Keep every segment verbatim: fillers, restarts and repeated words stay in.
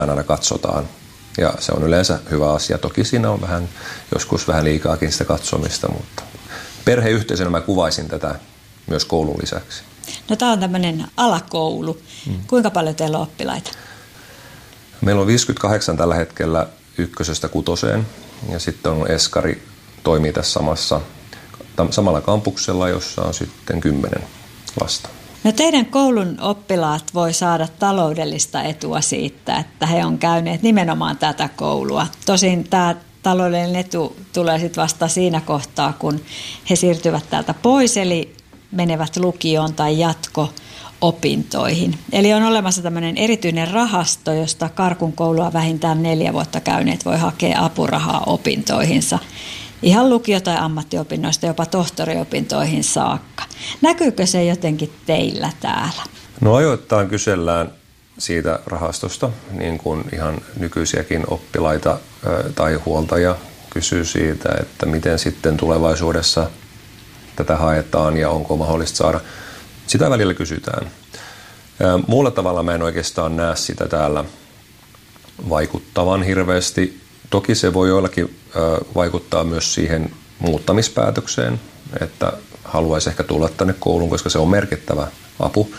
aina katsotaan. Ja se on yleensä hyvä asia. Toki siinä on vähän, joskus vähän liikaakin sitä katsomista, mutta perheyhteisönä mä kuvaisin tätä myös koulun lisäksi. No tämä on tämmöinen alakoulu. Hmm. Kuinka paljon teillä on oppilaita? Meillä on viisikymmentäkahdeksan tällä hetkellä ykkösestä kutoseen ja sitten on eskari toimii tässä samassa, samalla kampuksella, jossa on sitten kymmenen lasta. No teidän koulun oppilaat voi saada taloudellista etua siitä, että he on käyneet nimenomaan tätä koulua. Tosin tämä taloudellinen etu tulee sitten vasta siinä kohtaa, kun he siirtyvät täältä pois, eli menevät lukioon tai jatko-opintoihin. Eli on olemassa tämmöinen erityinen rahasto, josta Karkun koulua vähintään neljä vuotta käyneet voi hakea apurahaa opintoihinsa. Ihan lukio- tai ammattiopinnoista, jopa tohtoriopintoihin saakka. Näkyykö se jotenkin teillä täällä? No ajoittain kysellään siitä rahastosta, niin kuin ihan nykyisiäkin oppilaita tai huoltajia kysyy siitä, että miten sitten tulevaisuudessa tätä haetaan ja onko mahdollista saada. Sitä välillä kysytään. Muulla tavalla mä en oikeastaan näe sitä täällä vaikuttavan hirveästi. Toki se voi joillakin vaikuttaa myös siihen muuttamispäätökseen, että haluaisi ehkä tulla tänne kouluun, koska se on merkittävä apu.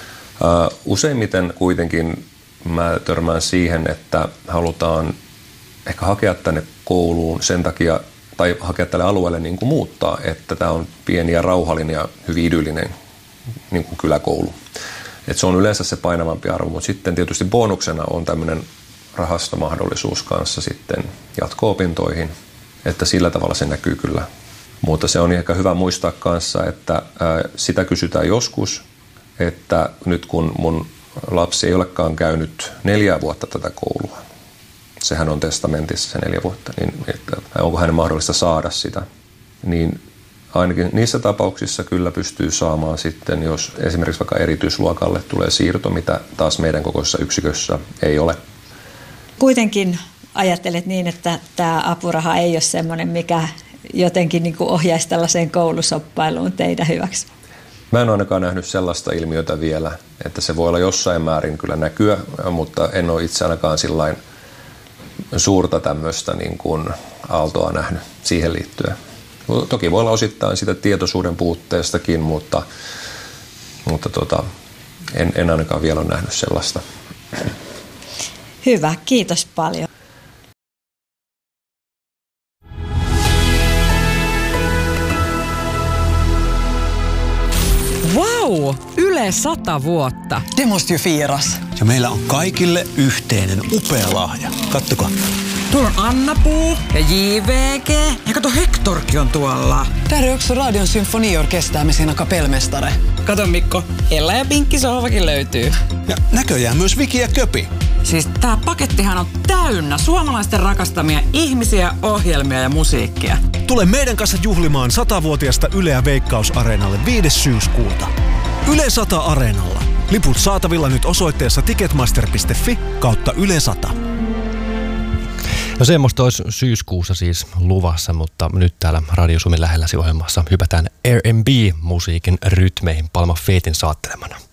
Useimmiten kuitenkin mä törmään siihen, että halutaan ehkä hakea tänne kouluun sen takia, tai hakea tälle alueelle niin kuin muuttaa, että tämä on pieni ja rauhallinen ja hyvin idyllinen niin kuin kyläkoulu. Et se on yleensä se painavampi arvo, mutta sitten tietysti bonuksena on tämmöinen rahastomahdollisuus kanssa sitten jatko-opintoihin, että sillä tavalla se näkyy kyllä. Mutta se on ehkä hyvä muistaa kanssa, että ää, sitä kysytään joskus, että nyt kun mun lapsi ei olekaan käynyt neljä vuotta tätä koulua, sehän on testamentissa se neljä vuotta, niin että onko hänen mahdollista saada sitä, niin ainakin niissä tapauksissa kyllä pystyy saamaan sitten, jos esimerkiksi vaikka erityisluokalle tulee siirto, mitä taas meidän kokoisessa yksikössä ei ole. Kuitenkin ajattelet niin, että tämä apuraha ei ole semmoinen, mikä jotenkin niin kuin ohjaisi tällaiseen koulusoppailuun teidän hyväksi. Mä en ole ainakaan nähnyt sellaista ilmiötä vielä, että se voi olla jossain määrin kyllä näkyä, mutta en ole itse ainakaan sillain suurta tämmöistä niin kuin aaltoa nähnyt siihen liittyen. Toki voi olla osittain sitä tietoisuuden puutteestakin, mutta, mutta tota, en, en ainakaan vielä ole nähnyt sellaista. Hyvä, kiitos paljon. Wow! Yle sata vuotta. Det måste ju firas. Ja meillä on kaikille yhteinen upea lahja. Kattokaa. Tuolla on Anna-Puu ja J V G. Ja kato, Hektorkin on tuolla. Där är också Radion symfoniorkester med sina kapellmästare. Kato Mikko, Ella ja Pinkki sohvakin löytyy. Ja näköjään myös Viki ja Köpi. Siis tää pakettihan on täynnä suomalaisten rakastamia ihmisiä, ohjelmia ja musiikkia. Tule meidän kanssa juhlimaan satavuotiaasta Yleä Veikkaus-areenalle viides syyskuuta. Yle sata Areenalla. Liput saatavilla nyt osoitteessa ticketmaster piste fi kautta Yle sata. No semmoista olisi syyskuussa siis luvassa, mutta nyt täällä Radio Suomen lähelläsi ohjelmassa hypätään R and B-musiikin rytmeihin Palma Faithin saattelemana.